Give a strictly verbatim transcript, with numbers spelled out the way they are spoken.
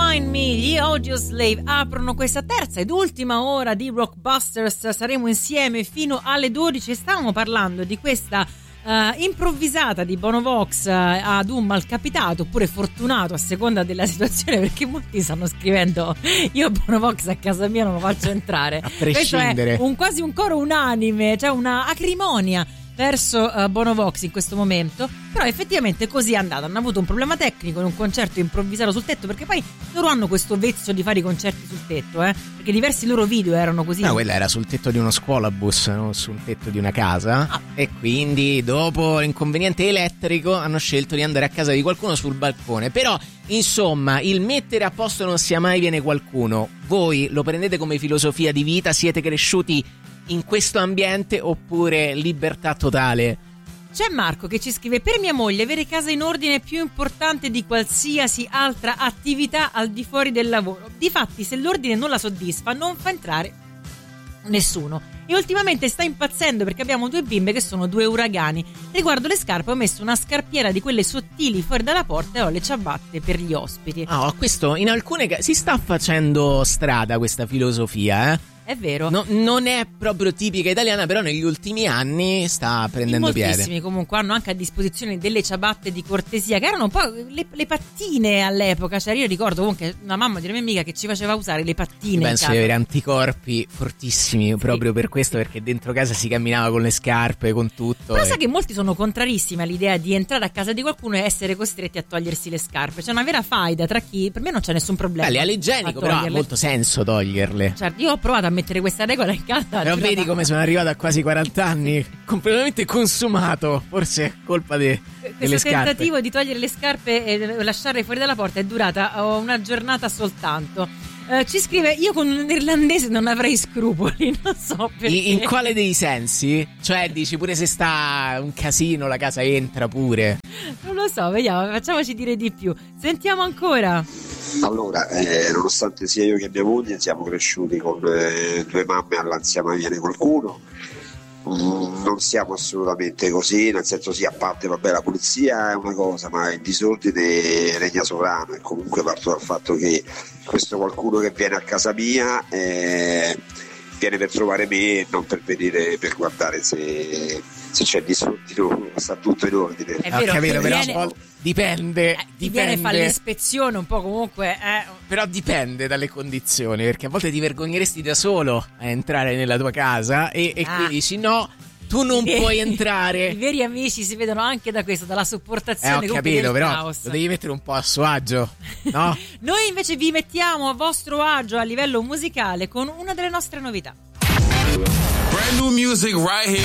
Find Me, gli Audioslave aprono questa terza ed ultima ora di Rockbusters. Saremo insieme fino alle dodici e stavamo parlando di questa uh, improvvisata di Bono Vox uh, ad un malcapitato oppure fortunato a seconda della situazione, perché molti stanno scrivendo io Bono Vox a casa mia non lo faccio entrare. A prescindere. Questo è un, quasi un coro unanime, cioè una acrimonia verso uh, Bono Vox in questo momento, però effettivamente così è andata. Hanno avuto un problema tecnico in un concerto improvvisato sul tetto, perché poi loro hanno questo vezzo di fare i concerti sul tetto, eh? Perché diversi loro video erano così. No, quella era sul tetto di uno scuolabus, non sul tetto di una casa, ah. E quindi dopo l'inconveniente elettrico hanno scelto di andare a casa di qualcuno sul balcone. Però insomma, il mettere a posto non sia mai viene qualcuno. Voi lo prendete come filosofia di vita? Siete cresciuti in questo ambiente oppure libertà totale? C'è Marco che ci scrive: per mia moglie avere casa in ordine è più importante di qualsiasi altra attività al di fuori del lavoro. Difatti, se l'ordine non la soddisfa non fa entrare nessuno. E ultimamente sta impazzendo perché abbiamo due bimbe che sono due uragani. Riguardo le scarpe ho messo una scarpiera di quelle sottili fuori dalla porta e ho le ciabatte per gli ospiti. Ah, oh, questo in alcune case si sta facendo strada questa filosofia, eh? È vero. No, non è proprio tipica italiana, però negli ultimi anni sta prendendo piede. Moltissimi comunque hanno anche a disposizione delle ciabatte di cortesia, che erano un po' le, le pattine all'epoca. Cioè io ricordo comunque una mamma di una mia amica che ci faceva usare le pattine. Penso in casa. di avere anticorpi fortissimi, sì, proprio per questo, perché dentro casa si camminava con le scarpe, con tutto. Però e... sai che molti sono contrarissimi all'idea di entrare a casa di qualcuno e essere costretti a togliersi le scarpe. C'è una vera faida tra chi, per me non c'è nessun problema. Beh, all'igienico però ha molto senso toglierle. Certo, io ho provato a mettere questa regola in casa. Però vedi come sono arrivato a quasi quaranta anni, completamente consumato, forse colpa de, delle scarpe. Questo tentativo di togliere le scarpe e lasciarle fuori dalla porta è durata una giornata soltanto. Uh, ci scrive: io con un irlandese non avrei scrupoli, non so perché. In, in quale dei sensi? Cioè dici pure se sta un casino la casa entra pure? Non lo so, vediamo, facciamoci dire di più. Sentiamo ancora. Allora, eh, nonostante sia io che mia moglie siamo cresciuti con eh, due mamme all'ansia mai viene qualcuno, mm, non siamo assolutamente così, nel senso sì, a parte vabbè la pulizia è una cosa, ma il disordine regna sovrano, e comunque parto dal fatto che questo qualcuno che viene a casa mia eh, viene per trovare me e non per venire per guardare se, se c'è disordine o sta tutto in ordine. È vero, ah, capito, però viene... dipende, eh, dipende. Viene a fare l'ispezione un po' comunque eh. Però dipende dalle condizioni, perché a volte ti vergogneresti da solo a entrare nella tua casa e, e ah. quindi dici no, tu non I puoi veri, entrare. I veri amici si vedono anche da questo, dalla sopportazione. Eh, ho capito, però caos. lo devi mettere un po' a suo agio, no? Noi invece vi mettiamo a vostro agio a livello musicale con una delle nostre novità. Brand new music right here.